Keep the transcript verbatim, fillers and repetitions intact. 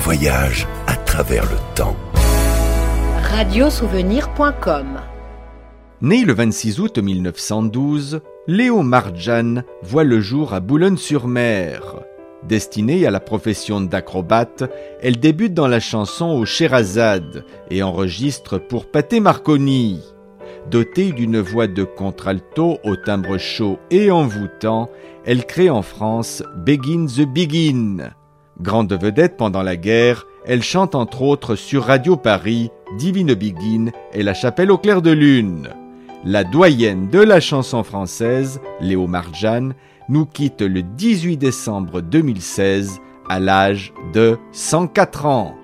voyage à travers le temps. radiosouvenir point com. Né le vingt-six août mille neuf cent douze, Léo Marjan voit le jour à Boulogne-sur-Mer. Destinée à la profession d'acrobate, elle débute dans la chanson au Sherazade et enregistre pour Pathé Marconi. Dotée d'une voix de contralto au timbre chaud et envoûtant, elle crée en France Begin the Begin. Grande vedette pendant la guerre, elle chante entre autres sur Radio Paris, Divine Begin et La Chapelle au clair de lune. La doyenne de la chanson française, Léo Marjan, nous quitte le dix-huit décembre deux mille seize à l'âge de cent quatre ans.